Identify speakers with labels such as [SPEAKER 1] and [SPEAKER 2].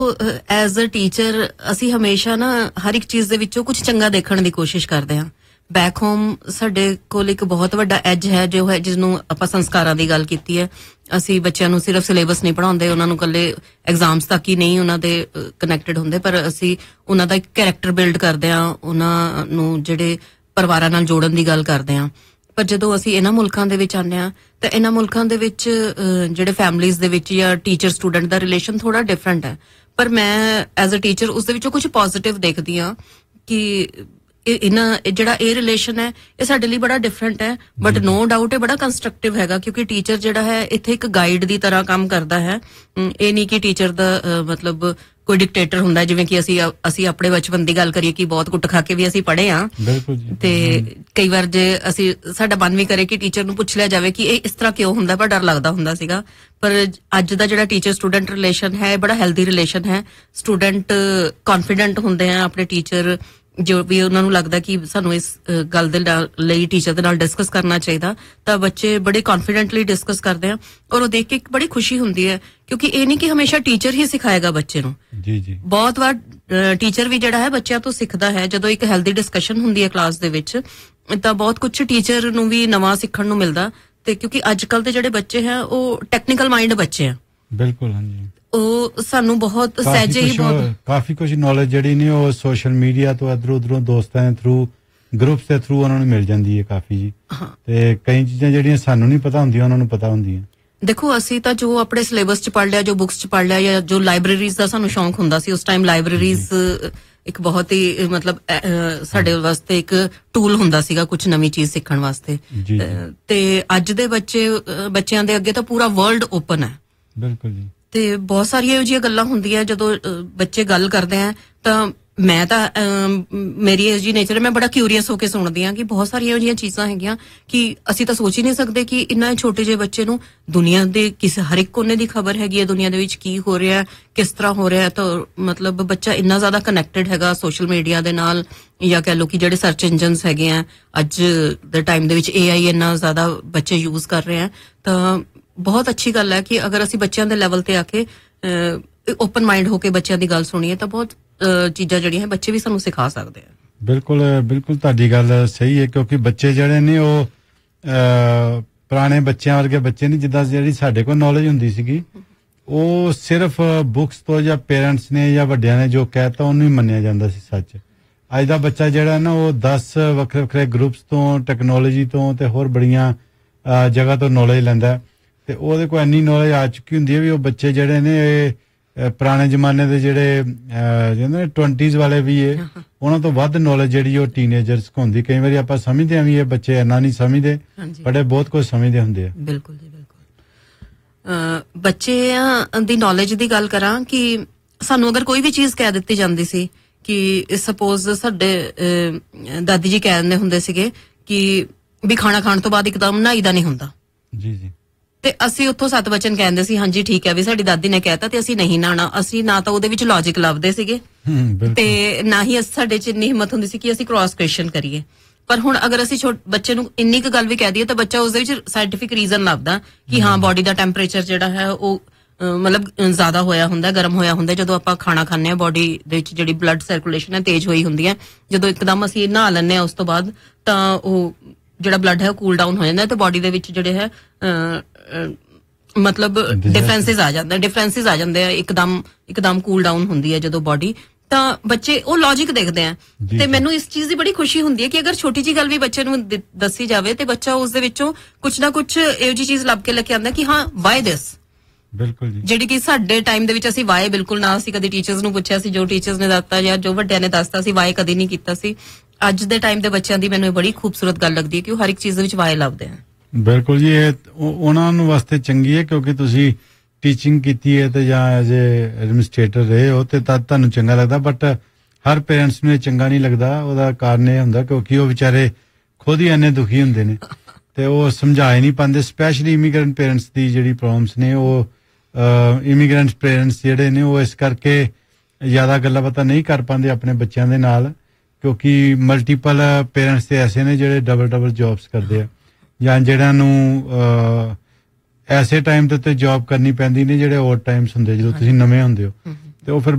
[SPEAKER 1] As a teacher ਅਸੀਂ ਹਮੇਸ਼ਾ ਨਾ ਹਰ ਇੱਕ ਚੀਜ਼ ਦੇ ਵਿੱਚੋਂ ਕੁਝ ਚੰਗਾ ਦੇਖਣ ਦੀ ਕੋਸ਼ਿਸ਼ ਕਰਦੇ ਹਾਂ। ਬੈਕ ਹੋਮ ਸਾਡੇ ਕੋਲ ਇੱਕ ਬਹੁਤ ਵੱਡਾ ਐਜ ਹੈ ਜੋ ਹੈ ਜਿਹਨੂੰ ਆਪਾਂ ਸੰਸਕਾਰਾਂ ਦੀ ਗੱਲ ਕੀਤੀ ਹੈ। ਅਸੀਂ ਬੱਚਿਆਂ ਨੂੰ ਸਿਰਫ ਸਿਲੇਬਸ ਨਹੀਂ ਪੜ੍ਹਾਉਂਦੇ, ਉਹਨਾਂ ਨੂੰ ਇਕੱਲੇ ਐਗਜ਼ਾਮਸ ਤੱਕ ਹੀ ਨਹੀਂ ਉਹਨਾਂ ਦੇ ਕਨੈਕਟਡ ਹੁੰਦੇ, ਪਰ ਅਸੀਂ ਉਹਨਾਂ ਦਾ ਇੱਕ ਕੈਰੈਕਟਰ ਬਿਲਡ ਕਰਦੇ ਹਾਂ, ਉਹਨਾਂ ਨੂੰ ਜਿਹੜੇ ਪਰਿਵਾਰਾਂ ਨਾਲ ਜੋੜਨ ਦੀ ਗੱਲ ਕਰਦੇ ਹਾਂ। ਪਰ ਜਦੋਂ ਅਸੀਂ ਇਹਨਾਂ ਮੁਲਕਾਂ ਦੇ ਵਿੱਚ ਆਉਂਦੇ ਹਾਂ ਤਾਂ ਇਹਨਾਂ ਮੁਲਕਾਂ ਦੇ ਵਿੱਚ ਜਿਹੜੇ ਫੈਮਲੀਜ਼ ਦੇ ਵਿੱਚ ਜਾਂ ਟੀਚਰ ਸਟੂਡੈਂਟ ਦਾ ਰਿਲੇਸ਼ਨ ਥੋੜਾ ਡਿਫਰੈਂਟ ਹੈ। ਪਰ ਮੈਂ ਐਜ਼ ਅ ਟੀਚਰ ਉਸ ਦੇ ਵਿੱਚੋਂ ਕੁਝ ਪੋਜ਼ਿਟਿਵ ਦੇਖਦੀ ਹਾਂ ਕਿ ਜਿਹੜਾ ਇਹ ਰਿਲੇਸ਼ਨ ਹੈ ਇਹ ਸਾਡੇ ਲਈ ਬੜਾ ਡਿਫਰੈਂਟ ਹੈ, ਬਟ ਨੋ ਡਾਊਟ ਇਹ ਬੜਾ ਕੰਸਟਰਕਟਿਵ ਹੈਗਾ, ਕਿਉਂਕਿ ਟੀਚਰ ਜਿਹੜਾ ਹੈ ਇੱਥੇ ਇੱਕ ਗਾਈਡ ਦੀ ਤਰ੍ਹਾਂ ਕੰਮ ਕਰਦਾ ਹੈ। ਇਹ ਨਹੀਂ ਕਿ ਟੀਚਰ ਦਾ ਮਤਲਬ ਕੋਈ ਡਿਕਟੇਟਰ ਹੁੰਦਾ, ਜਿਵੇਂ ਕਿ ਅਸੀਂ ਆਪਣੇ ਬਚਪਨ ਦੀ ਗੱਲ ਕਰੀਏ ਕਿ ਬਹੁਤ ਕੁੱਟ ਖਾ ਕੇ ਵੀ ਅਸੀਂ ਪੜ੍ਹੇ ਹਾਂ। ਤੇ ਕਈ ਵਾਰ ਜੇ ਸਾਡਾ ਮਨ ਵੀ ਕਰੇ ਕਿ ਟੀਚਰ ਨੂੰ ਪੁੱਛ ਲਿਆ ਜਾਵੇ ਕਿ ਇਹ ਇਸ ਤਰ੍ਹਾਂ ਕਿਉਂ ਹੁੰਦਾ, ਪਰ ਡਰ ਲੱਗਦਾ ਹੁੰਦਾ ਸੀਗਾ। ਪਰ ਅੱਜ ਦਾ ਜਿਹੜਾ ਟੀਚਰ ਸਟੂਡੈਂਟ ਰਿਲੇਸ਼ਨ ਹੈ ਬੜਾ ਹੈਲਦੀ ਰਿਲੇਸ਼ਨ ਹੈ। ਸਟੂਡੈਂਟ ਕੌਨਫੀਡੈਂਟ ਹੁੰਦੇ ਆ ਆਪਣੇ ਟੀਚਰ, ਜੋ ਵੀ ਉਹਨਾਂ ਨੂੰ ਲੱਗਦਾ ਕਿ ਸਾਨੂੰ ਇਸ ਗੱਲ ਦੇ ਲਈ ਟੀਚਰ ਦੇ ਨਾਲ ਡਿਸਕਸ ਕਰਨਾ ਚਾਹੀਦਾ, ਤਾਂ ਬੱਚੇ ਬੜੇ ਕੌਨਫੀਡੈਂਟਲੀ ਡਿਸਕਸ ਕਰਦੇ ਆ ਔਰ ਉਹ ਦੇਖ ਕੇ ਇੱਕ ਬੜੀ ਖੁਸ਼ੀ ਹੁੰਦੀ ਹੈ, ਕਿਉਂਕਿ ਇਹ ਨਹੀਂ ਕਿ ਹਮੇਸ਼ਾ ਟੀਚਰ ਹੀ ਸਿਖਾਏਗਾ ਬੱਚੇ ਨੂੰ। ਬਹੁਤ ਵਾਰ ਟੀਚਰ ਵੀ ਜਿਹੜਾ ਹੈ ਬੱਚਿਆਂ ਤੋਂ ਸਿੱਖਦਾ ਹੈ। ਜਦੋਂ ਇੱਕ ਹੈਲਦੀ ਡਿਸਕਸ਼ਨ ਹੁੰਦੀ ਹੈ ਕਲਾਸ ਦੇ ਵਿੱਚ ਤਾਂ ਬਹੁਤ ਕੁਝ ਟੀਚਰ ਨੂੰ ਵੀ ਨਵਾਂ ਸਿੱਖਣ ਨੂੰ ਮਿਲਦਾ। ਤੇ ਕਿਉਂਕਿ ਅੱਜ ਕੱਲ ਦੇ ਜਿਹੜੇ ਬੱਚੇ ਹੈ ਉਹ ਟੈਕਨੀਕਲ ਮਾਈਂਡ ਬੱਚੇ ਆ।
[SPEAKER 2] ਬਿਲਕੁਲ, ਹਾਂਜੀ।
[SPEAKER 1] ਉਹ ਸਾਨੂੰ ਬਹੁਤ ਸਹਿਜੇ ਹੀ ਬਹੁਤ
[SPEAKER 2] ਕਾਫੀ ਕੁਝ ਨੌਲੇਜ ਜਿਹੜੀ ਨੇ ਉਹ ਸੋਸ਼ਲ ਮੀਡੀਆ ਤੋਂ ਇੱਧਰੋਂ ਉੱਧਰੋਂ ਦੋਸਤਾਂ ਦੇ ਥਰੂ, ਗਰੁੱਪਸ ਦੇ ਥਰੂ ਉਹਨਾਂ ਨੂੰ ਮਿਲ ਜਾਂਦੀ ਹੈ ਕਾਫੀ ਜੀ। ਤੇ ਕਈ ਚੀਜ਼ਾਂ ਜਿਹੜੀਆਂ ਸਾਨੂੰ ਨਹੀਂ ਪਤਾ ਹੁੰਦੀਆਂ ਉਹਨਾਂ ਨੂੰ ਪਤਾ ਹੁੰਦੀਆਂ।
[SPEAKER 1] ਦੇਖੋ ਅਸੀਂ ਤਾਂ ਜੋ ਆਪਣੇ ਸਿਲੇਬਸ ਚ ਪੜ੍ਹ ਲਿਆ, ਜੋ ਬੁੱਕਸ ਚ ਪੜ੍ਹ ਲਿਆ, ਜਾਂ ਜੋ ਲਾਇਬ੍ਰੇਰੀਜ਼ ਦਾ ਸਾਨੂੰ ਸ਼ੌਂਕ ਹੁੰਦਾ ਸੀ ਉਸ ਟਾਈਮ, ਲਾਇਬ੍ਰੇਰੀਜ਼ ਇੱਕ ਬਹੁਤ ਹੀ ਮਤਲਬ ਸਾਡੇ ਵਾਸਤੇ ਇੱਕ ਟੂਲ ਹੁੰਦਾ ਸੀਗਾ ਕੁਝ ਨਵੀਂ ਚੀਜ਼ ਸਿੱਖਣ ਵਾਸਤੇ। ਤੇ ਅੱਜ ਦੇ ਬੱਚਿਆਂ ਦੇ ਅੱਗੇ ਤਾਂ ਪੂਰਾ ਵਰਲਡ ਓਪਨ ਹੈ।
[SPEAKER 2] ਬਿਲਕੁਲ ਜੀ।
[SPEAKER 1] ਤੇ ਬਹੁਤ ਸਾਰੀਆਂ ਇਹੋ ਜਿਹੀਆਂ ਗੱਲਾਂ ਹੁੰਦੀਆਂ ਜਦੋਂ ਬੱਚੇ ਗੱਲ ਕਰਦੇ ਆ, ਤਾਂ ਮੈਂ ਤਾਂ ਮੇਰੀ ਇਹੋ ਜਿਹੀ ਨੇਚਰ ਹੈ, ਮੈਂ ਬੜਾ ਕਿਊਰੀਅਸ ਹੋ ਕੇ ਸੁਣਦੀ ਹਾਂ ਕਿ ਬਹੁਤ ਸਾਰੀਆਂ ਇਹੋ ਜਿਹੀਆਂ ਚੀਜ਼ਾਂ ਹੈਗੀਆਂ ਕਿ ਅਸੀਂ ਤਾਂ ਸੋਚ ਹੀ ਨਹੀਂ ਸਕਦੇ ਕਿ ਇੰਨਾ ਛੋਟੇ ਜਿਹੇ ਬੱਚੇ ਨੂੰ ਦੁਨੀਆ ਦੇ ਹਰ ਇੱਕ ਕੋਨੇ ਦੀ ਖਬਰ ਹੈਗੀ ਹੈ, ਦੁਨੀਆ ਦੇ ਵਿੱਚ ਕੀ ਹੋ ਰਿਹਾ, ਕਿਸ ਤਰ੍ਹਾਂ ਹੋ ਰਿਹਾ। ਤਾਂ ਮਤਲਬ ਬੱਚਾ ਇੰਨਾ ਜ਼ਿਆਦਾ ਕਨੈਕਟਡ ਹੈਗਾ ਸੋਸ਼ਲ ਮੀਡੀਆ ਦੇ ਨਾਲ, ਜਾਂ ਕਹਿ ਲਓ ਕਿ ਜਿਹੜੇ ਸਰਚ ਇੰਜਨਸ ਹੈਗੇ ਆ ਅੱਜ ਦੇ ਟਾਈਮ ਦੇ ਵਿੱਚ AI ਇੰਨਾ ਜ਼ਿਆਦਾ ਬੱਚੇ ਯੂਜ਼ ਕਰ ਰਹੇ ਆ। ਤਾਂ ਬਹੁਤ ਅੱਛੀ ਗੱਲ ਹੈ ਕਿ ਅਗਰ ਅਸੀਂ ਬੱਚਿਆਂ ਦੇ ਲੈਵਲ ਤੇ ਆ ਕੇ ਓਪਨ ਮਾਈਂਡ ਹੋ ਕੇ ਬੱਚਿਆਂ ਦੀ ਗੱਲ ਸੁਣੀਏ ਤਾਂ ਬਹੁਤ ਚੀਜ਼ਾਂ ਜਿਹੜੀਆਂ ਬੱਚੇ ਵੀ ਸਾਨੂੰ ਸਿਖਾ ਸਕਦੇ ਆ। ਬਿਲਕੁਲ
[SPEAKER 2] ਬਿਲਕੁਲ ਤੁਹਾਡੀ ਗੱਲ ਸਹੀ ਹੈ, ਕਿਉਂਕਿ ਬੱਚੇ ਜਿਹੜੇ ਨੇ ਉਹ ਪੁਰਾਣੇ ਬੱਚਿਆਂ ਵਰਗੇ ਬੱਚੇ ਨਹੀਂ, ਜਿੱਦਾਂ ਜਿਹੜੀ ਸਾਡੇ ਕੋਲ ਨੌਲੇਜ ਹੁੰਦੀ ਸੀਗੀ ਉਹ ਸਿਰਫ ਬੁੱਕਸ ਤੋਂ ਜਾਂ ਪੇਰੈਂਟਸ ਨੇ ਜਾਂ ਵੱਡਿਆਂ ਨੇ ਜੋ ਕਹਿਤਾ ਉਹਨੂੰ ਹੀ ਮੰਨਿਆ ਜਾਂਦਾ ਸੀ ਸੱਚ। ਅੱਜ ਦਾ ਬੱਚਾ ਜਿਹੜਾ ਨਾ ਉਹ 10 ਵੱਖਰੇ ਵੱਖਰੇ ਗਰੁੱਪਸ ਤੋਂ, ਟੈਕਨੋਲੋਜੀ ਤੋਂ ਤੇ ਹੋਰ ਬੜੀਆਂ ਜਗ੍ਹਾ ਤੋਂ ਨੌਲੇਜ ਲੈਂਦਾ, ਤੇ ਉਹਦੇ ਕੋਲ ਇੰਨੀ ਨੌਲੇਜ ਆ ਚੁੱਕੀ ਹੁੰਦੀ ਹੈ ਵੀ ਉਹ ਬੱਚੇ ਜਿਹੜੇ ਨੇ ਪੁਰਾਣੇ ਜ਼ਮਾਨੇ ਦੇ ਜਿਹੜੇ ਜਿਹਨਾਂ 20s ਵਾਲੇ ਵੀ ਹੈ ਉਹਨਾਂ ਤੋਂ ਵੱਧ ਨੌਲੇਜ ਜਿਹੜੀ ਉਹ ਟੀਨੇਜਰਸ ਕੋਲ ਹੁੰਦੀ। ਕਈ ਵਾਰੀ ਆਪਾਂ ਸਮਝਦੇ ਹਾਂ ਵੀ ਇਹ ਬੱਚੇ ਇੰਨਾ ਨਹੀਂ ਸਮਝਦੇ, ਬੜੇ ਬਹੁਤ ਕੁਝ ਸਮਝਦੇ ਹੁੰਦੇ ਆ।
[SPEAKER 1] ਬਿਲਕੁਲ ਜੀ, ਬਿਲਕੁਲ। ਬੱਚਿਆਂ ਦੀ ਨੌਲੇਜ ਦੀ ਗੱਲ ਕਰਾਂ ਕਿ ਸਾਨੂੰ ਅਗਰ ਕੋਈ ਵੀ ਚੀਜ਼ ਕਹਿ ਦਿੱਤੀ ਜਾਂਦੀ ਸੀ ਕਿ ਸਪੋਜ਼ ਸਾਡੇ ਦਾਦੀ ਜੀ ਕਹਿ ਦਿੰਦੇ ਹੁੰਦੇ ਸੀਗੇ ਕਿ ਵੀ ਖਾਣਾ ਖਾਣ ਤੋਂ ਬਾਅਦ ਇੱਕਦਮ ਨਹਾਈਦਾ ਨਹੀਂ ਹੁੰਦਾ
[SPEAKER 2] ਜੀ ਜੀ,
[SPEAKER 1] ਤੇ ਅਸੀਂ ਉੱਥੋਂ 7 ਵਚਨ ਕਹਿੰਦੇ ਸੀ ਹਾਂਜੀ ਠੀਕ ਹੈ ਵੀ ਸਾਡੀ ਦਾਦੀ ਨੇ ਕਹਿਤਾ ਤੇ ਅਸੀਂ ਨਹੀਂ ਨਹਾਣਾ। ਅਸੀਂ ਨਾ ਤਾਂ ਉਹਦੇ ਵਿੱਚ ਲੌਜਿਕ ਲੱਭਦੇ ਸੀਗੇ ਤੇ ਨਾ ਹੀ ਸਾਡੇ ਚ ਇੰਨੀ ਹਿੰਮਤ ਹੁੰਦੀ ਸੀ ਕਿ ਅਸੀਂ ਕ੍ਰਾਸ ਕੁਐਸਚਨ ਕਰੀਏ। ਪਰ ਹੁਣ ਅਗਰ ਅਸੀਂ ਬੱਚੇ ਨੂੰ ਇੰਨੀ ਕੁ ਗੱਲ ਵੀ ਕਹਿ ਦਈਏ ਤਾਂ ਬੱਚਾ ਉਸਦੇ ਵਿੱਚ ਸਾਇੰਟੀਫਿਕ ਰੀਜ਼ਨ ਲੱਭਦਾ ਕਿ ਹਾਂ ਬੋਡੀ ਦਾ ਟੈਂਪਰੇਚਰ ਜਿਹੜਾ ਹੈ ਉਹ ਮਤਲਬ ਜ਼ਿਆਦਾ ਹੋਇਆ ਹੁੰਦਾ, ਗਰਮ ਹੋਇਆ ਹੁੰਦਾ। ਜਦੋਂ ਆਪਾਂ ਖਾਣਾ ਖਾਂਦੇ ਹਾਂ ਬੋਡੀ ਦੇ ਵਿੱਚ ਜਿਹੜੀ ਬਲੱਡ ਸਰਕੂਲੇਸ਼ਨ ਹੈ ਤੇਜ਼ ਹੋਈ ਹੁੰਦੀ ਹੈ, ਜਦੋਂ ਇੱਕਦਮ ਅਸੀਂ ਨਹਾ ਲੈਂਦੇ ਹਾਂ ਉਸ ਤੋਂ ਬਾਅਦ ਤਾਂ ਉਹ ਜਿਹੜਾ ਬਲੱਡ ਹੈ ਉਹ ਕੂਲ ਡਾਊਨ ਹੋ ਜਾਂਦਾ ਤੇ ਬੋਡੀ ਦੇ ਵਿੱਚ ਜਿਹੜੇ ਹੈ ਮਤਲਬ ਡਿਫਰੈਂਸਿਸ ਆ ਜਾਂਦੇ ਆ, ਇੱਕਦਮ ਕੂਲ ਡਾਊਨ ਹੁੰਦੀ ਹੈ ਜਦੋਂ ਬੋਡੀ। ਤਾਂ ਬੱਚੇ ਉਹ ਲੌਜਿਕ ਦੇਖਦੇ ਆ ਤੇ ਮੈਨੂੰ ਇਸ ਚੀਜ਼ ਦੀ ਬੜੀ ਖੁਸ਼ੀ ਹੁੰਦੀ ਹੈ ਕਿ ਅਗਰ ਛੋਟੀ ਜਿਹੀ ਗੱਲ ਵੀ ਬੱਚੇ ਨੂੰ ਦੱਸੀ ਜਾਵੇ ਤੇ ਬੱਚਾ ਉਸ ਦੇ ਵਿੱਚੋਂ ਕੁਛ ਨਾ ਕੁਛ ਇਹੋ ਜਿਹੀ ਚੀਜ਼ ਲੱਭ ਕੇ ਲੈ ਕੇ ਆਉਂਦਾ ਕਿ ਹਾਂ ਵਾਈ ਦਿਸ।
[SPEAKER 2] ਬਿਲਕੁਲ ਜੀ,
[SPEAKER 1] ਜਿਹੜੀ ਕਿ ਸਾਡੇ ਟਾਈਮ ਦੇ ਵਿੱਚ ਅਸੀਂ ਵਾਈ ਬਿਲਕੁਲ ਨਾ ਅਸੀਂ ਕਦੇ ਟੀਚਰਸ ਨੂੰ ਪੁੱਛਿਆ ਸੀ, ਜੋ ਟੀਚਰਸ ਨੇ ਦੱਸਤਾ ਜਾਂ ਜੋ ਵੱਡਿਆਂ ਨੇ ਦੱਸਤਾ ਸੀ ਵਾਈ ਕਦੇ ਨਹੀਂ ਕੀਤਾ ਸੀ। ਅੱਜ ਦੇ ਟਾਈਮ ਦੇ ਬੱਚਿਆਂ ਦੀ ਮੈਨੂੰ ਬੜੀ ਖੂਬਸੂਰਤ ਗੱਲ ਲੱਗਦੀ ਹੈ ਕਿ ਉਹ ਹਰ ਇੱਕ ਚੀਜ਼ ਦੇ ਵਿੱਚ ਵਾਈ ਲੱਭਦੇ ਆ।
[SPEAKER 2] ਬਿਲਕੁਲ ਜੀ, ਇਹ ਉਹਨਾਂ ਨੂੰ ਵਾਸਤੇ ਚੰਗੀ ਹੈ ਕਿਉਂਕਿ ਤੁਸੀਂ ਟੀਚਿੰਗ ਕੀਤੀ ਹੈ ਤੇ ਜਾਂ ਐਜ਼ ਐਡਮਿਨਿਸਟ੍ਰੇਟਰ ਰਹੇ ਹੋ ਤੇ ਤਦ ਤੁਹਾਨੂੰ ਚੰਗਾ ਲੱਗਦਾ, ਬਟ ਹਰ ਪੇਰੈਂਟਸ ਨੂੰ ਇਹ ਚੰਗਾ ਨਹੀਂ ਲੱਗਦਾ। ਉਹਦਾ ਕਾਰਨ ਇਹ ਹੁੰਦਾ ਕਿਉਂਕਿ ਉਹ ਵਿਚਾਰੇ ਖੁਦ ਹੀ ਇੰਨੇ ਦੁਖੀ ਹੁੰਦੇ ਨੇ ਤੇ ਉਹ ਸਮਝਾ ਹੀ ਨਹੀਂ ਪਾਉਂਦੇ। ਸਪੈਸ਼ਲੀ ਇਮੀਗ੍ਰੈਂਟ ਪੇਰੈਂਟਸ ਦੀ ਜਿਹੜੀ ਪ੍ਰੋਬਲਮਸ ਨੇ, ਉਹ ਇਮੀਗ੍ਰੈਂਟ ਪੇਰੈਂਟਸ ਜਿਹੜੇ ਨੇ ਉਹ ਇਸ ਕਰਕੇ ਜ਼ਿਆਦਾ ਗੱਲਾਂ ਬਾਤਾਂ ਨਹੀਂ ਕਰ ਪਾਉਂਦੇ ਆਪਣੇ ਬੱਚਿਆਂ ਦੇ ਨਾਲ, ਕਿਉਂਕਿ ਮਲਟੀਪਲ ਪੇਰੈਂਟਸ ਤੇ ਐਸੇ ਨੇ ਜਿਹੜੇ ਡਬਲ ਜੌਬਸ ਕਰਦੇ ਆ ਜਾਂ ਜਿਹੜਿਆਂ ਨੂੰ ਐਸੇ ਟਾਈਮ ਤੇ ਜੌਬ ਕਰਨੀ ਪੈਂਦੀ ਨੇ ਜਿਹੜੇ ਔਡ ਟਾਈਮਸ ਹੁੰਦੇ ਜਦੋਂ ਤੁਸੀਂ ਨਵੇਂ ਹੁੰਦੇ ਹੋ ਤੇ ਉਹ ਫਿਰ